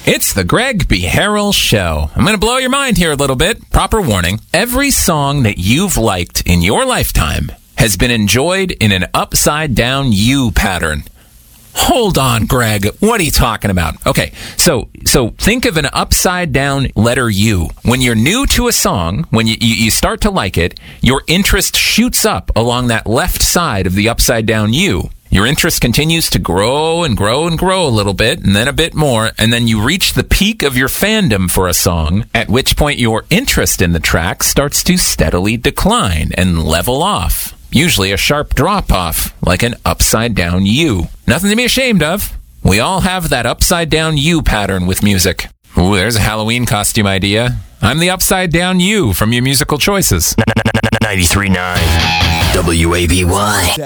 It's the Greg B. Harrell Show. I'm going to blow your mind here a little bit. Proper warning. Every song that you've liked in your lifetime has been enjoyed in an upside-down U pattern. Hold on, Greg. What are you talking about? Okay, so think of an upside-down letter U. When you're new to a song, when you start to like it, your interest shoots up along that left side of the upside-down U. Your interest continues to grow and grow and grow a little bit, and then a bit more, and then you reach the peak of your fandom for a song, at which point your interest in the track starts to steadily decline and level off. Usually a sharp drop-off, like an upside-down U. Nothing to be ashamed of. We all have that upside-down U pattern with music. Ooh, there's a Halloween costume idea. I'm the upside-down U from your musical choices. 93.9 WABY.